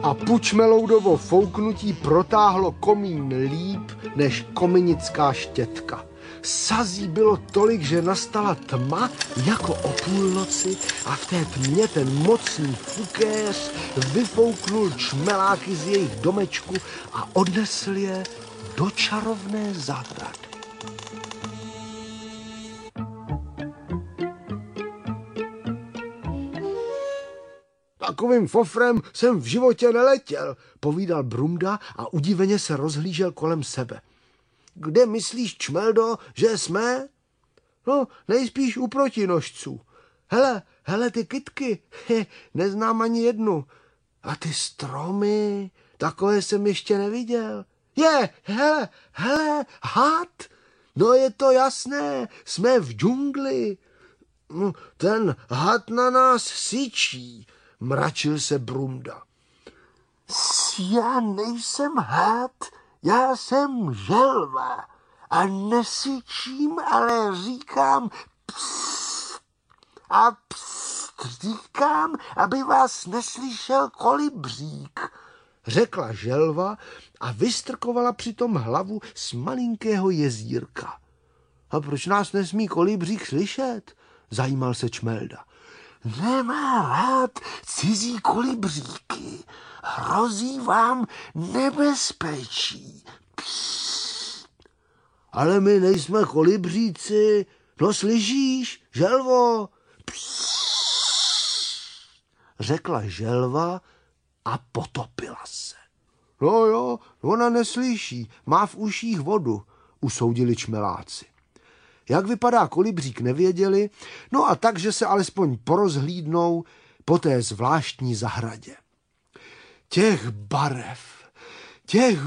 a Pučmeloudovo fouknutí protáhlo komín líp než kominická štětka. Sazí bylo tolik, že nastala tma jako o půlnoci a v té tmě ten mocný fukéř vyfouknul čmeláky z jejich domečku a odnesl je do čarovné zahrady. Takovým fofrem jsem v životě neletěl, povídal Brumda a udiveně se rozhlížel kolem sebe. Kde myslíš, Čmeldo, že jsme? No, nejspíš u protinožců. Hele, ty kytky, neznám ani jednu. A ty stromy, takové jsem ještě neviděl. Hele, had. No je to jasné, jsme v džungli. Ten had na nás syčí, mračil se Brumda. Já nejsem had, já jsem želva a nesyčím, ale říkám pst. A pst říkám, aby vás neslyšel kolibřík, řekla želva a vystrkovala přitom hlavu z malinkého jezírka. A proč nás nesmí kolibřík slyšet? Zajímal se Čmelda. Nemá rád cizí kolibříky. Hrozí vám nebezpečí. Psst. Ale my nejsme kolibříci. No slyšíš, želvo? Psst. Řekla želva a potopila se. No jo, ona neslyší, má v uších vodu, usoudili čmeláci. Jak vypadá kolibřík, nevěděli, no a tak, že se alespoň porozhlídnou po té zvláštní zahradě. Těch barev, těch